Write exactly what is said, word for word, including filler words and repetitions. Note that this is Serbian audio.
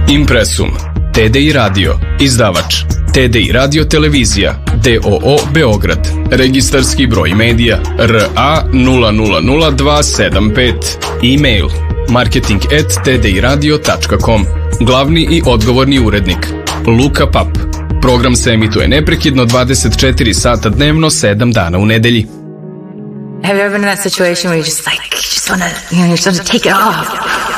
Impresum, T D I Radio, izdavač, T D I Radio Televizija, D O O Beograd, registarski broj medija R A nula nula nula dva sedam pet, e-mail marketing at t d i radio tačka com, glavni i odgovorni urednik Luka Pap. Program se emituje neprekidno dvadeset četiri sata dnevno, sedam dana u nedelji. Have you ever been in that situation where you just like, you just want to, you know, you just want to take it off?